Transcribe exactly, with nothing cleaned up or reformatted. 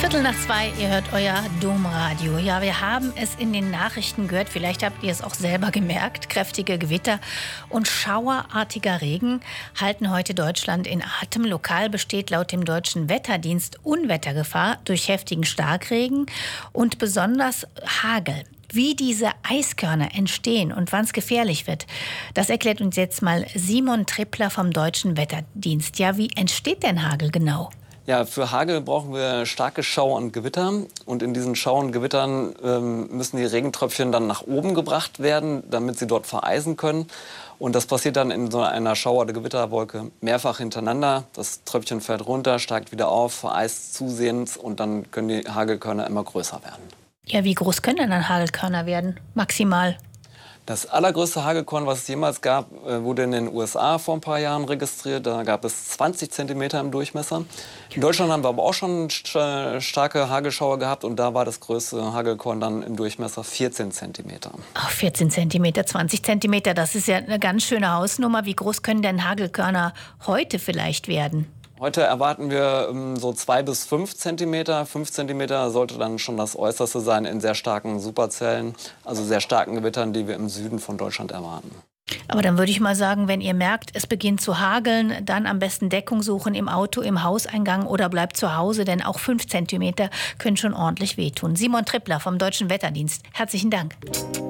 Viertel nach zwei, ihr hört euer Domradio. Ja, wir haben es in den Nachrichten gehört, vielleicht habt ihr es auch selber gemerkt. Kräftige Gewitter und schauerartiger Regen halten heute Deutschland in Atem. Lokal besteht laut dem Deutschen Wetterdienst Unwettergefahr durch heftigen Starkregen und besonders Hagel. Wie diese Eiskörner entstehen und wann es gefährlich wird, das erklärt uns jetzt mal Simon Trippler vom Deutschen Wetterdienst. Ja, wie entsteht denn Hagel genau? Ja, für Hagel brauchen wir starke Schauer und Gewitter. Und in diesen Schauern und Gewittern ähm, müssen die Regentröpfchen dann nach oben gebracht werden, damit sie dort vereisen können. Und das passiert dann in so einer Schauer- oder Gewitterwolke mehrfach hintereinander. Das Tröpfchen fällt runter, steigt wieder auf, vereist zusehends und dann können die Hagelkörner immer größer werden. Ja, wie groß können denn dann Hagelkörner werden? Maximal? Das allergrößte Hagelkorn, was es jemals gab, wurde in den U S A vor ein paar Jahren registriert. Da gab es zwanzig Zentimeter im Durchmesser. In Deutschland haben wir aber auch schon starke Hagelschauer gehabt. Und da war das größte Hagelkorn dann im Durchmesser vierzehn Zentimeter. Ach, vierzehn Zentimeter, zwanzig Zentimeter, das ist ja eine ganz schöne Hausnummer. Wie groß können denn Hagelkörner heute vielleicht werden? Heute erwarten wir ähm, so zwei bis fünf Zentimeter. Fünf Zentimeter sollte dann schon das Äußerste sein in sehr starken Superzellen, also sehr starken Gewittern, die wir im Süden von Deutschland erwarten. Aber dann würde ich mal sagen, wenn ihr merkt, es beginnt zu hageln, dann am besten Deckung suchen im Auto, im Hauseingang oder bleibt zu Hause, denn auch fünf Zentimeter können schon ordentlich wehtun. Simon Trippler vom Deutschen Wetterdienst, herzlichen Dank.